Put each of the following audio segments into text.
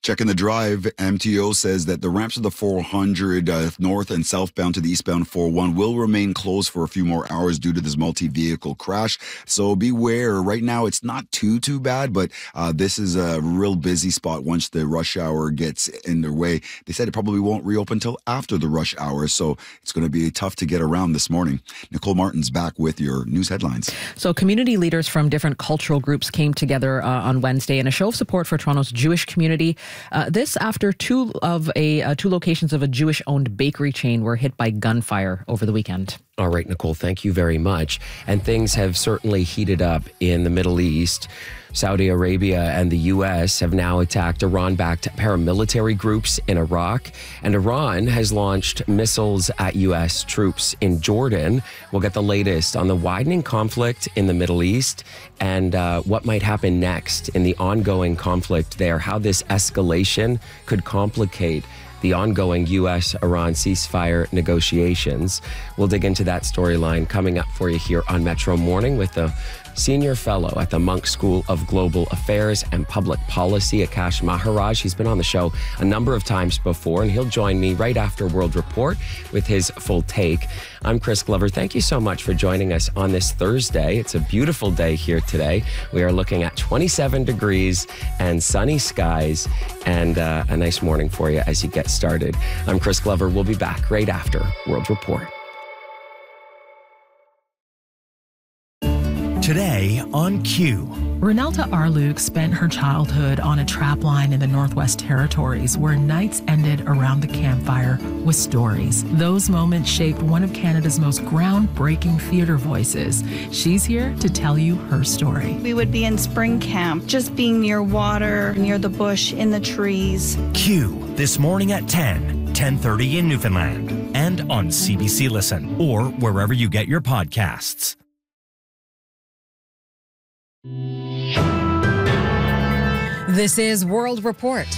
Checking the drive, MTO says that the ramps of the 400 north and southbound to the eastbound 401 will remain closed for a few more hours due to this multi-vehicle crash. So beware. Right now, it's not too bad, but this is a real busy spot once the rush hour gets in their way. They said it probably won't reopen until after the rush hour, so it's going to be tough to get around this morning. Nicole Martin's back with your news headlines. So community leaders from different cultural groups came together on Wednesday in a show of support for Toronto's Jewish community. This after two locations of a Jewish-owned bakery chain were hit by gunfire over the weekend. All right, Nicole, thank you very much. And things have certainly heated up in the Middle East. Saudi Arabia and the U.S. have now attacked Iran-backed paramilitary groups in Iraq. And Iran has launched missiles at U.S. troops in Jordan. We'll get the latest on the widening conflict in the Middle East and what might happen next in the ongoing conflict there, how this escalation could complicate the ongoing U.S.-Iran ceasefire negotiations. We'll dig into that storyline coming up for you here on Metro Morning with the Senior Fellow at the Munk School of Global Affairs and Public Policy, Akash Maharaj. He's been on the show a number of times before, and he'll join me right after World Report with his full take. I'm Chris Glover. Thank you so much for joining us on this Thursday. It's a beautiful day here today. We are looking at 27 degrees and sunny skies and a nice morning for you as you get started. I'm Chris Glover. We'll be back right after World Report. Today on Q. Renelta Arluk spent her childhood on a trapline in the Northwest Territories where nights ended around the campfire with stories. Those moments shaped one of Canada's most groundbreaking theater voices. She's here to tell you her story. We would be in spring camp, just being near water, near the bush, in the trees. Q, this morning at 10:30 in Newfoundland, and on CBC Listen, or wherever you get your podcasts. This is World Report.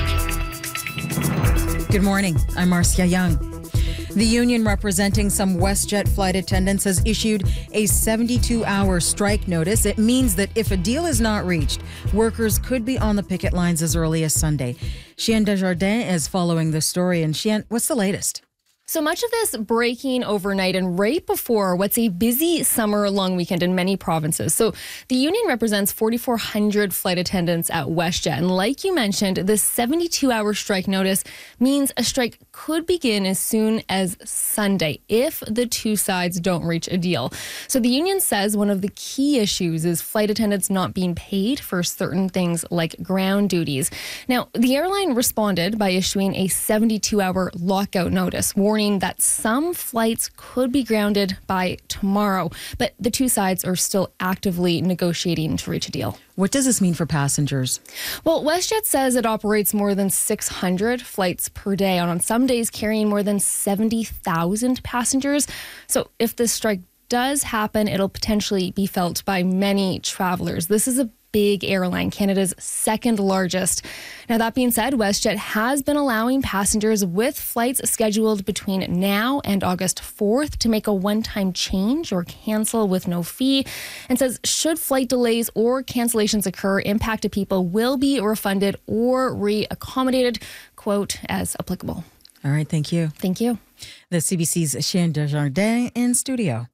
Good morning. I'm Marcia Young. The union representing some WestJet flight attendants has issued a 72-hour strike notice. It means that if a deal is not reached, workers could be on the picket lines as early as Sunday. Chienne Desjardins is following the story. And Chienne, what's the latest? So much of this breaking overnight and right before what's a busy summer long weekend in many provinces. So the union represents 4,400 flight attendants at WestJet. And like you mentioned, this 72-hour strike notice means a strike could begin as soon as Sunday if the two sides don't reach a deal. So the union says one of the key issues is flight attendants not being paid for certain things like ground duties. Now, the airline responded by issuing a 72-hour lockout notice, warning that some flights could be grounded by tomorrow, but the two sides are still actively negotiating to reach a deal. What does this mean for passengers? Well, WestJet says it operates more than 600 flights per day, and on some days carrying more than 70,000 passengers. So if this strike does happen, it'll potentially be felt by many travelers. This is a big airline, Canada's second largest. Now, that being said, WestJet has been allowing passengers with flights scheduled between now and August 4th to make a one-time change or cancel with no fee, and says should flight delays or cancellations occur, impacted people will be refunded or re-accommodated, quote, as applicable. All right, thank you. Thank you. The CBC's Chienne Desjardins in studio.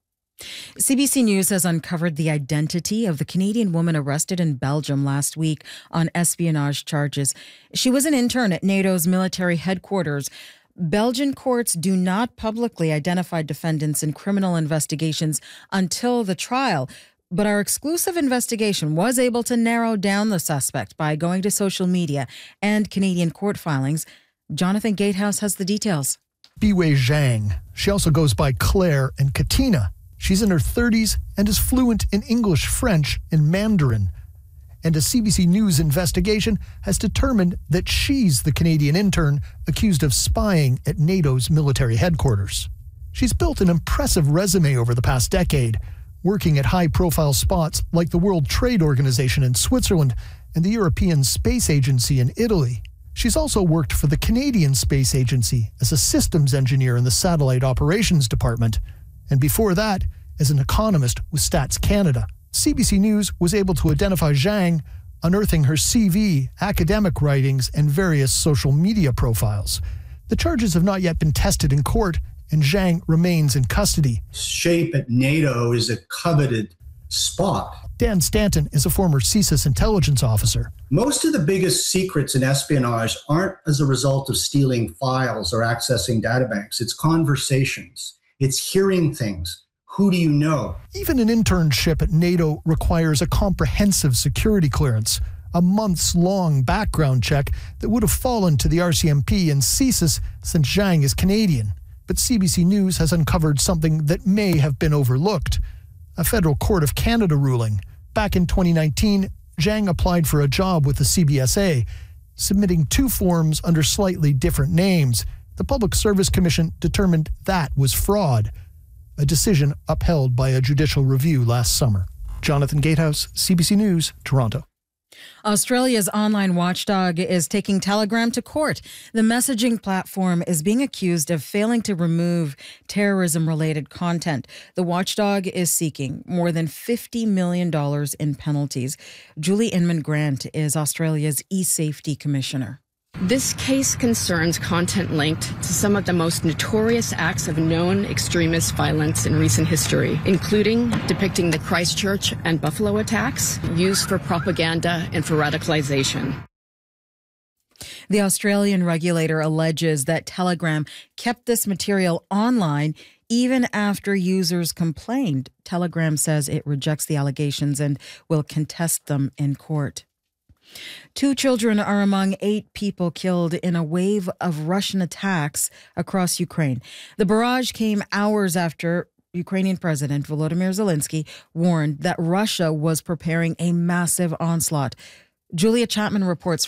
CBC News has uncovered the identity of the Canadian woman arrested in Belgium last week on espionage charges. She was an intern at NATO's military headquarters. Belgian courts do not publicly identify defendants in criminal investigations until the trial. But our exclusive investigation was able to narrow down the suspect by going to social media and Canadian court filings. Jonathan Gatehouse has the details. Biwei Zhang. She also goes by Claire and Katina. She's in her 30s and is fluent in English, French, and Mandarin. And a CBC News investigation has determined that she's the Canadian intern accused of spying at NATO's military headquarters. She's built an impressive resume over the past decade, working at high-profile spots like the World Trade Organization in Switzerland and the European Space Agency in Italy. She's also worked for the Canadian Space Agency as a systems engineer in the Satellite Operations Department, and before that, as an economist with Stats Canada. CBC News was able to identify Zhang unearthing her CV, academic writings, and various social media profiles. The charges have not yet been tested in court, and Zhang remains in custody. SHAPE at NATO is a coveted spot. Dan Stanton is a former CSIS intelligence officer. Most of the biggest secrets in espionage aren't as a result of stealing files or accessing databanks. It's conversations. It's hearing things. Who do you know? Even an internship at NATO requires a comprehensive security clearance, a months-long background check that would have fallen to the RCMP and CSIS since Zhang is Canadian. But CBC News has uncovered something that may have been overlooked. A Federal Court of Canada ruling. Back in 2019, Zhang applied for a job with the CBSA, submitting 2 forms under slightly different names. The Public Service Commission determined that was fraud, a decision upheld by a judicial review last summer. Jonathan Gatehouse, CBC News, Toronto. Australia's online watchdog is taking Telegram to court. The messaging platform is being accused of failing to remove terrorism-related content. The watchdog is seeking more than $50 million in penalties. Julie Inman-Grant is Australia's e-safety commissioner. This case concerns content linked to some of the most notorious acts of known extremist violence in recent history, including depicting the Christchurch and Buffalo attacks used for propaganda and for radicalization. The Australian regulator alleges that Telegram kept this material online even after users complained. Telegram says it rejects the allegations and will contest them in court. 2 children are among 8 people killed in a wave of Russian attacks across Ukraine. The barrage came hours after Ukrainian President Volodymyr Zelensky warned that Russia was preparing a massive onslaught. Julia Chapman reports